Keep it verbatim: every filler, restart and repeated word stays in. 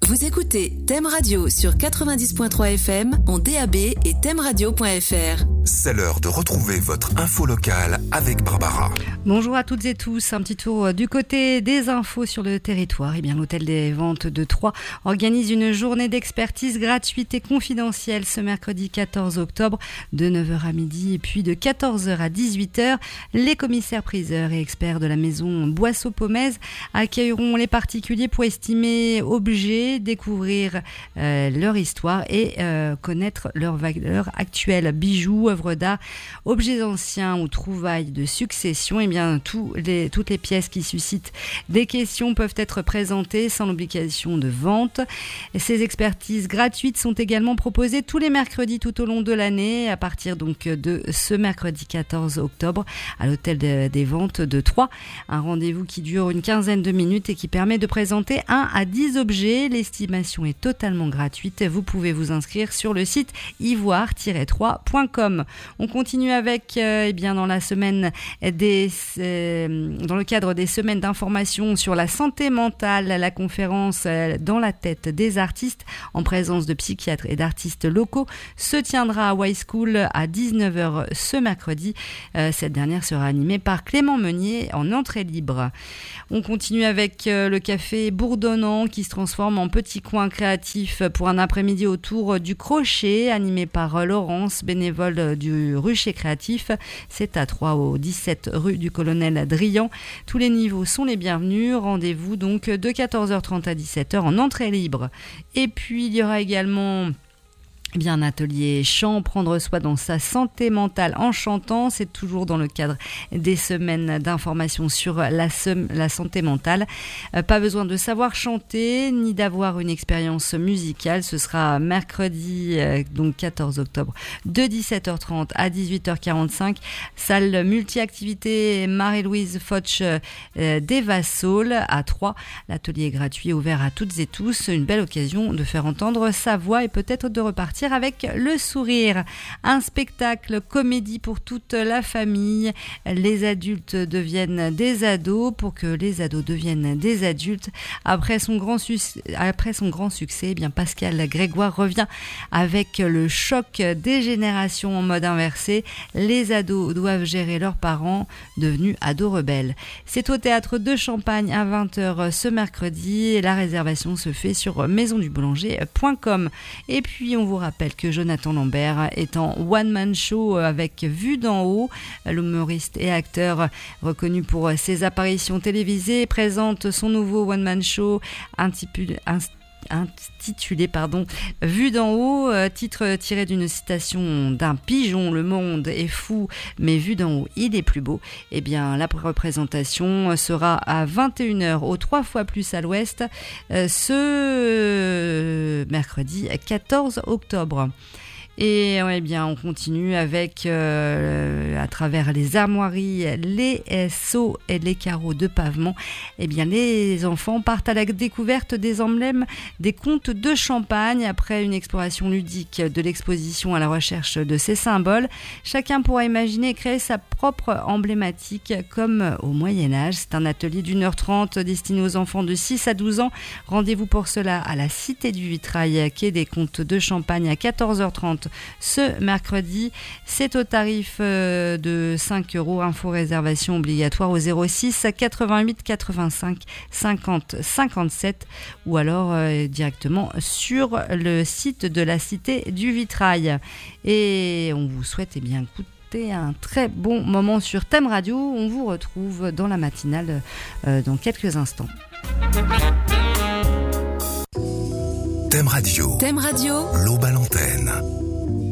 Vous écoutez Thème Radio sur quatre-vingt-dix virgule trois F M en D A B et thème radio point F R. C'est l'heure de retrouver votre info locale avec Barbara. Bonjour à toutes et tous. Un petit tour du côté des infos sur le territoire. Eh bien, l'hôtel des ventes de Troyes organise une journée d'expertise gratuite et confidentielle ce mercredi quatorze octobre de neuf heures à midi et puis de quatorze heures à dix-huit heures. Les commissaires priseurs et experts de la maison Boisseau-Pomez accueilleront les particuliers pour estimer objets, découvrir euh, leur histoire et euh, connaître leurs valeurs actuelles. Bijoux, œuvres d'art, objets anciens ou trouvailles de succession, et eh bien tous les, toutes les pièces qui suscitent des questions peuvent être présentées sans l'obligation de vente. Et ces expertises gratuites sont également proposées tous les mercredis tout au long de l'année, à partir donc de ce mercredi quatorze octobre à l'hôtel de, des ventes de Troyes. Un rendez-vous qui dure une quinzaine de minutes et qui permet de présenter un à dix objets. L'estimation est totalement gratuite. Vous pouvez vous inscrire sur le site ivoire tiret troyes point com. On continue avec, euh, eh bien, dans la semaine des, euh, dans le cadre des semaines d'information sur la santé mentale, la conférence euh, dans la tête des artistes en présence de psychiatres et d'artistes locaux se tiendra à Y School à dix-neuf heures ce mercredi. Euh, cette dernière sera animée par Clément Meunier en entrée libre. On continue avec euh, le café bourdonnant qui se transforme en petit coin créatif pour un après-midi autour du crochet, animé par euh, Laurence, bénévole du Rucher Créatif. C'est à Troyes, au dix-sept rue du Colonel Drian. Tous les niveaux sont les bienvenus. Rendez-vous donc de quatorze heures trente à dix-sept heures en entrée libre. Et puis il y aura également Eh bien, un atelier chant, prendre soin dans sa santé mentale en chantant. C'est toujours dans le cadre des semaines d'information sur la, sem- la santé mentale. Euh, pas besoin de savoir chanter ni d'avoir une expérience musicale. Ce sera mercredi, euh, donc quatorze octobre, de dix-sept heures trente à dix-huit heures quarante-cinq. Salle multi-activité Marie-Louise Foch euh, d'Evasol à Troyes. L'atelier est gratuit, ouvert à toutes et tous. Une belle occasion de faire entendre sa voix et peut-être de repartir avec le sourire. Un spectacle comédie pour toute la famille. Les adultes deviennent des ados pour que les ados deviennent des adultes. Après son grand, su- après son grand succès, eh bien Pascal Grégoire revient avec le choc des générations en mode inversé. Les ados doivent gérer leurs parents devenus ados rebelles. C'est au théâtre de Champagne à vingt heures ce mercredi et la réservation se fait sur maison du boulanger point com. Et puis on vous rappelle que Jonathan Lambert est en one-man show avec Vue d'en haut. L'humoriste et acteur reconnu pour ses apparitions télévisées présente son nouveau one-man show intitulé, intitulé pardon, Vue d'en haut, titre tiré d'une citation d'un pigeon. Le monde est fou, mais vu d'en haut, il est plus beau. Eh bien, la représentation sera à vingt et une heures au trois fois plus à l'ouest ce mercredi quatorze octobre. Et eh bien, on continue avec, euh, à travers les armoiries, les seaux et les carreaux de pavement, eh bien, les enfants partent à la découverte des emblèmes des comtes de Champagne. Après une exploration ludique de l'exposition à la recherche de ces symboles, chacun pourra imaginer et créer sa propre emblématique comme au Moyen-Âge. C'est un atelier d'une heure trente destiné aux enfants de six à douze ans. Rendez-vous pour cela à la Cité du Vitrail, quai des Comtes de Champagne à quatorze heures trente ce mercredi. C'est au tarif de cinq euros. Info réservation obligatoire au zéro six quatre-vingt-huit quatre-vingt-cinq cinquante cinquante-sept ou alors euh, directement sur le site de la Cité du Vitrail. Et on vous souhaite eh bien écoutez un très bon moment sur Thème Radio. On vous retrouve dans la matinale euh, dans quelques instants. Thème Radio. Thème Radio. L'aube à l'antenne.